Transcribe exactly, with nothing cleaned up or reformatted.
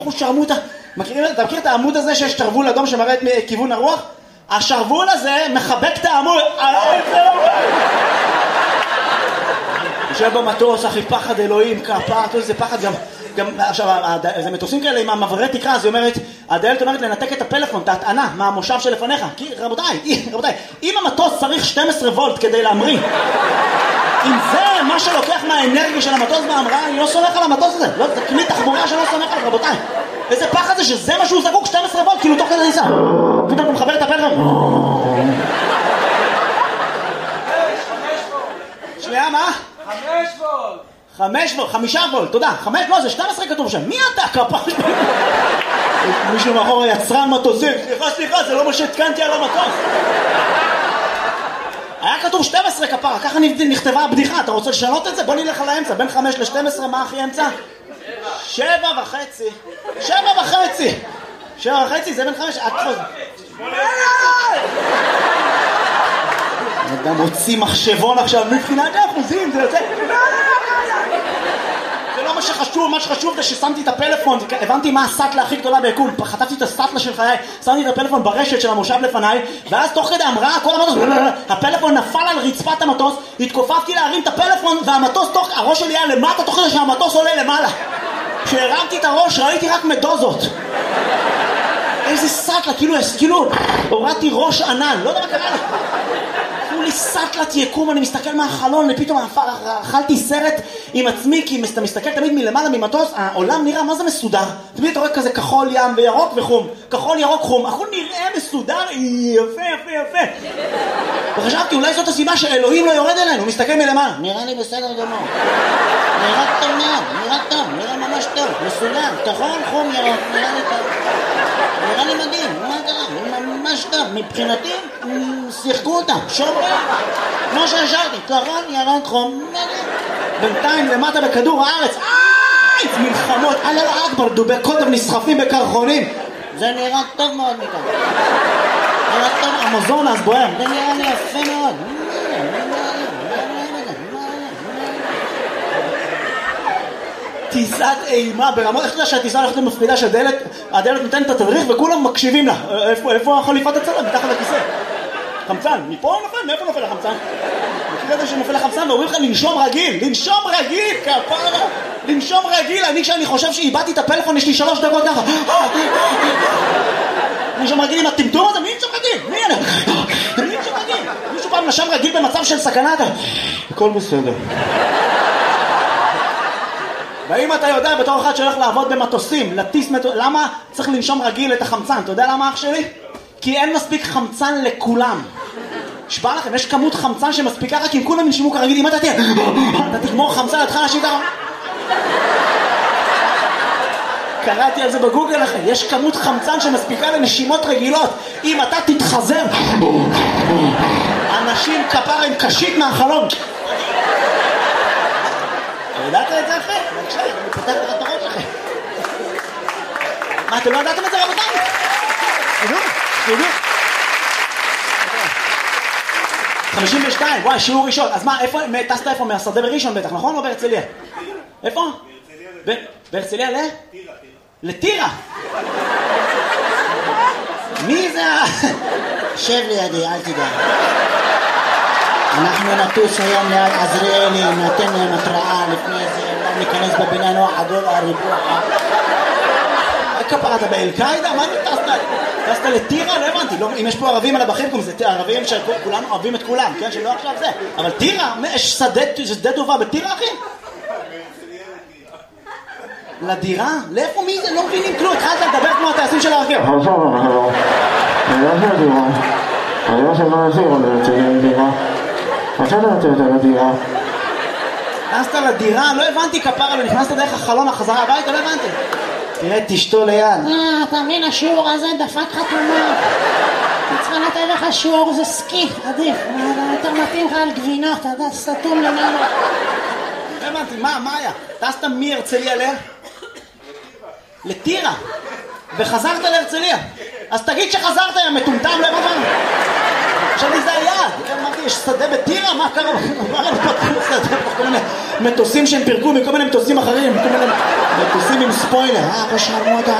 שרמוטה, מכירים, אתה מכיר את העמוד הזה שיש שרוול אדום שמראה את כיוון הרוח? השרוול הזה מחבק את העמוד. יושב במטוס, אחי, פחד אלוהים, כפרה, זה פחד גם, גם, עכשיו, זה מטוסים כאלה עם המעברי תקרה, אז היא אומרת, הדיילת אומרת לנתק את הפלאפון, את ההטענה, מהמושב שלפניך, כי רבותיי, רבותיי, אם המטוס צריך שתים עשרה וולט כדי להמריא, אם זה מה שלוקח מהאנרגיה של המטוס בהמראה, אני לא סומך על המטוס הזה, לא, זה כלי תחבורה שלא סומך עליו, רבותיי. איזה פחד זה שזה מה שהוא זקוק, שתים עשרה וולט, כאילו תוך כדי ניסה. פתאום הוא מחבר את הפלאפון. שנייה, מה? חמש וולט. חמש וולט, חמישה וולט, תודה. חמש, לא, זה שתים עשרה כתוב שם. מי אתה, כפרה? מישהו מאחור יצרן מטוסים. סליחה, סליחה, זה לא מה שהתקנתי על המטוס. היה כתוב שתים עשרה כפרה, ככה נכתבה הבדיחה. אתה רוצה לשנות את זה? בוא נלך על האמצע. בין חמש ל-שתים עשרה, מה הכי אמצע? שבע וחצי. שבע וחצי. שבע וחצי, זה בין חמש. את חוז... אתה מוציא מחשבון עכשיו, מבחינת האחוזים, זה יוצא... זה לא מה שחשוב, מה שחשוב זה ששמתי את הפלאפון, הבנתי מה הסטלה הכי גדולה ביקום, חטפתי את הסטלה של חיי, שמתי את הפלאפון ברשת של המושב לפניי, ואז תוך כדי המראה, כל המטוס, הפלאפון נפל על רצפת המטוס, התכופפתי להרים את הפלאפון, והמטוס תוך, הראש שלי היה למטה, תוך כדי שהמטוס עולה למעלה. כשהרמתי את הראש, ראיתי רק מדוזות. איזה סטלה, כאילו, כאילו, הורדתי ראש ענן, לא יודע מה קרה לה. תנו לי סטלת יקום, אני מסתכל מהחלון, ופתאום אכלתי סרט עם עצמי, כי אתה מסתכל תמיד מלמעלה ממטוס, העולם נראה מה זה מסודר. תמיד אתה רואה כזה כחול ים וירוק וחום, כחול ירוק חום, הכל נראה מסודר, יפה יפה יפה. וחשבתי, אולי זאת הסיבה שאלוהים לא יורד אלינו, הוא מסתכל מלמעלה. נראה לי בסדר גמור. נראה טוב מאוד, נראה טוב, נראה ממש טוב, מסודר, כחול, חום, ירוק, נראה לי טוב. נראה לי מדהים, מה קרה? ממש טוב, מבחינתי, שיחקו אותם, שומרים, כמו שהשארתי, כחול, ירוק, חום, מדהים. בינתיים למטה בכדור הארץ, איי, מלחמות, אללה אכבר, דובי קוטב נסחפים בקרחונים. זה נראה טוב מאוד מכאן. נראה טוב, אמזונס בוער, זה נראה לי יפה מאוד. טיסת אימה ברמות, איך אתה שהטיסה הולכת למפחידה שהדלת, הדלת נותנת את התדריך וכולם מקשיבים לה. איפה, איפה החליפת הצלם? מתחת לכיסא. חמצן, מפה נופל? מאיפה נופל החמצן? מכיר את זה שנופל החמצן ואומרים לך לנשום רגיל, לנשום רגיל, כפרה, לנשום רגיל. אני כשאני חושב שאיבדתי את הפלאפון, יש לי שלוש דקות ככה. לנשום רגיל עם הטמטום הזה, מי נשום רגיל? מי אני? מי נשום רגיל? מישהו פעם נשם רגיל במצב של סכנה? הכל בסדר. ואם אתה יודע בתור אחד שהולך לעבוד במטוסים, לטיס מטוס, למה צריך לנשום רגיל את החמצן? אתה יודע למה אח שלי? כי אין מספיק חמצן לכולם. שבא לכם, יש כמות חמצן שמספיקה רק אם כולם ינשימו כרגיל. אם אתה תהיה, אתה תגמור חמצן, אתה אנשים ככה. קראתי על זה בגוגל לכם, יש כמות חמצן שמספיקה לנשימות רגילות. אם אתה תתחזר, אנשים כפרה עם קשית מהחלום. ידעת את זה אחרי? בבקשה, אני פותח לך את הראש לכם. מה, אתם לא ידעתם את זה רבותיי? תדעו, תדעו. חמישים ושתיים, וואי, שיעור ראשון. אז מה, איפה, טסת איפה? מהשדה בראשון בטח, נכון? או בהרצליה? איפה? בהרצליה ל? טירה. לטירה? מי זה? שב לידי, אל תדע. אנחנו נטוס היום ליד עזריאלי, נתן להם התראה לפני זה, לא ניכנס בבניין או עדול הריבוע. כפרה, אתה באל-קאידה? מה אתה טסת? טסת לטירה? לא הבנתי. אם יש פה ערבים על הבחים, זה ערבים שכולם אוהבים את כולם, כן? שלא עכשיו זה. אבל טירה, יש שדה טובה בטירה, אחי? לדירה? לאיפה מי זה? לא מבינים כלום. התחלת לדבר כמו הטייסים של הרכב. עכשיו, אנחנו... אני לא של דירה. אני לא של מה נשאיר, אני רוצה דירה. עכשיו אני רוצה יותר לדירה. נכנסת לדירה? לא הבנתי כפרה, אבל נכנסת דרך החלון החזרה הביתה, לא הבנתי. תראה, תשתו ליד. אה, אתה מבין, השיעור הזה דפק חתומה. צריכה לתת לך שיעור, זה סקי, עדיף. יותר מתאים לך על גבינות, אתה יודע, סתום למעלה. לא הבנתי, מה, מה היה? טסת מהרצליה ל? לטירה. וחזרת להרצליה. אז תגיד שחזרת, יא מטומטם, לא הבנתי. עכשיו לי זה היעד. אמרתי יש שדה בטירה, מה קרה? וואלה, פתחו שדה, כל מיני מטוסים שהם פירקו מכל מיני מטוסים אחרים, כל מיני מטוסים עם ספוילר, אה, בשלמות,